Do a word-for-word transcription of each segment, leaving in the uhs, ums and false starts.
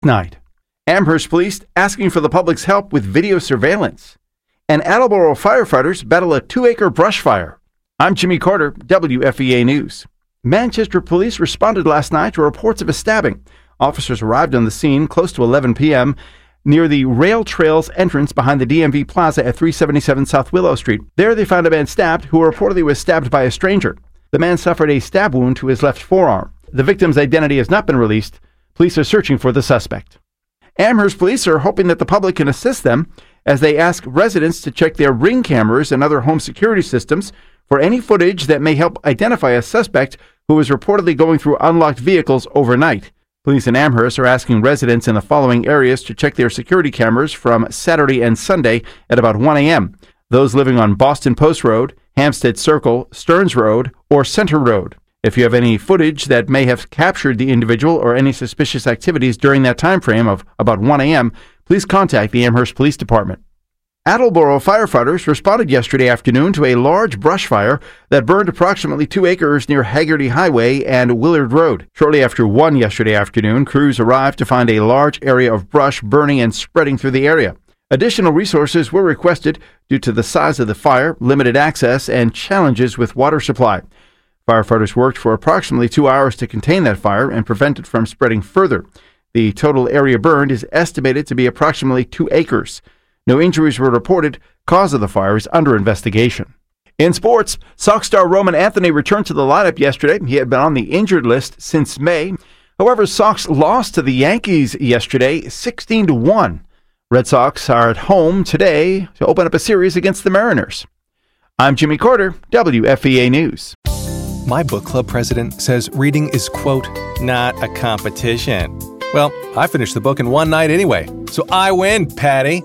Night. Amherst police asking for the public's help with video surveillance. And Attleboro firefighters battle a two-acre brush fire. I'm Jimmy Carter, W F E A News. Manchester police responded last night to reports of a stabbing. Officers arrived on the scene close to eleven p.m. near the Rail Trails entrance behind the D M V Plaza at three seventy-seven South Willow Street. There they found a man stabbed who reportedly was stabbed by a stranger. The man suffered a stab wound to his left forearm. The victim's identity has not been released. Police are searching for the suspect. Amherst police are hoping that the public can assist them as they ask residents to check their Ring cameras and other home security systems for any footage that may help identify a suspect who is reportedly going through unlocked vehicles overnight. Police in Amherst are asking residents in the following areas to check their security cameras from Saturday and Sunday at about one a.m. Those living on Boston Post Road, Hampstead Circle, Stearns Road, or Center Road. If you have any footage that may have captured the individual or any suspicious activities during that time frame of about one a.m., please contact the Amherst Police Department. Attleboro firefighters responded yesterday afternoon to a large brush fire that burned approximately two acres near Haggerty Highway and Willard Road. Shortly after one yesterday afternoon, crews arrived to find a large area of brush burning and spreading through the area. Additional resources were requested due to the size of the fire, limited access, and challenges with water supply. Firefighters worked for approximately two hours to contain that fire and prevent it from spreading further. The total area burned is estimated to be approximately two acres. No injuries were reported. Cause of the fire is under investigation. In sports, Sox star Roman Anthony returned to the lineup yesterday. He had been on the injured list since May. However, Sox lost to the Yankees yesterday, sixteen to one. Red Sox are at home today to open up a series against the Mariners. I'm Jimmy Carter, W F E A News. My book club president says reading is, quote, not a competition. Well, I finished the book in one night anyway, so I win, Patty.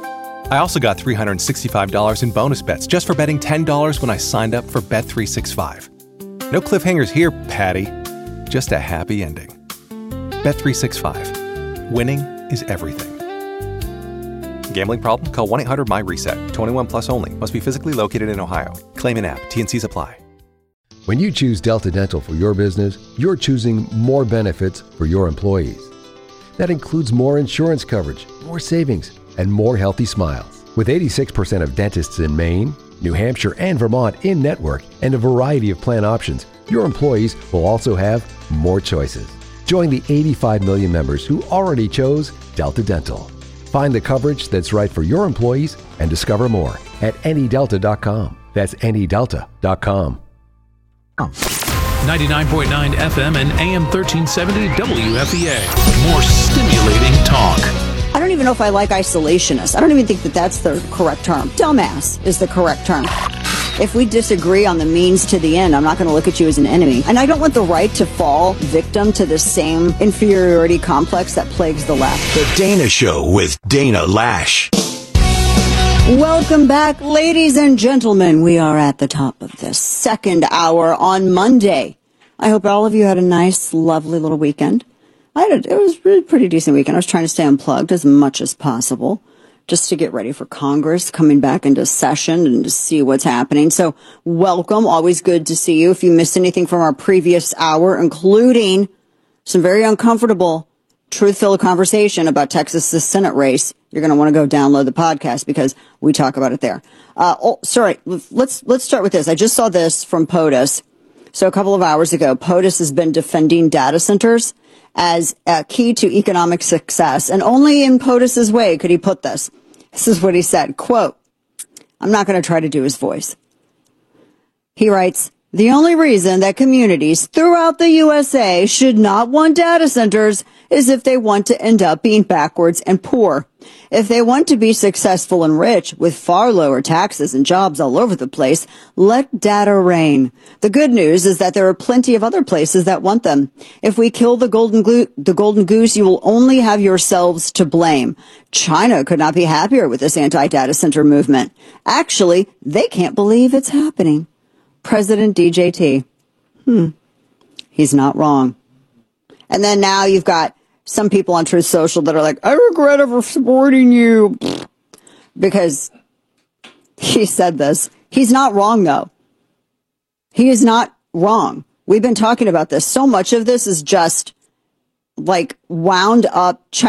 I also got three hundred sixty-five dollars in bonus bets just for betting ten dollars when I signed up for Bet three sixty-five. No cliffhangers here, Patty. Just a happy ending. Bet three sixty-five. Winning is everything. Gambling problem? Call one eight hundred M Y RESET. twenty-one plus only. Must be physically located in Ohio. Claim in app. T and C's apply. When you choose Delta Dental for your business, you're choosing more benefits for your employees. That includes more insurance coverage, more savings, and more healthy smiles. With eighty-six percent of dentists in Maine, New Hampshire, and Vermont in-network and a variety of plan options, your employees will also have more choices. Join the eighty-five million members who already chose Delta Dental. Find the coverage that's right for your employees and discover more at any delta dot com. That's any delta dot com. ninety-nine point nine F M and A M thirteen seventy W F E A. More stimulating talk. I don't even know if I like isolationists. I don't even think that that's the correct term. Dumbass is the correct term. If we disagree on the means to the end, I'm not going to look at you as an enemy. And I don't want the right to fall victim to the same inferiority complex that plagues the left. The Dana Show with Dana Lash. Welcome back, ladies and gentlemen. We are at the top of the second hour on Monday. I hope all of you had a nice, lovely little weekend. I had a, it was a really pretty decent weekend. I was trying to stay unplugged as much as possible just to get ready for Congress coming back into session and to see what's happening. So welcome. Always good to see you. If you missed anything from our previous hour, including some very uncomfortable, truth-filled conversation about Texas's Senate race, you're going to want to go download the podcast because we talk about it there. Uh, oh, sorry. Let's, let's start with this. I just saw this from POTUS. So a couple of hours ago, POTUS has been defending data centers as a key to economic success. And only in POTUS's way could he put this. This is what he said, quote, I'm not going to try to do his voice. He writes, the only reason that communities throughout the U S A should not want data centers is if they want to end up being backwards and poor. If they want to be successful and rich with far lower taxes and jobs all over the place, let data reign. The good news is that there are plenty of other places that want them. If we kill the golden glo- the golden goose, you will only have yourselves to blame. China could not be happier with this anti-data center movement. Actually, they can't believe it's happening. President D J T. Hmm. He's not wrong. And then now you've got some people on Truth Social that are like, I regret ever supporting you. Because he said this. He's not wrong, though. He is not wrong. We've been talking about this. So much of this is just like wound up China.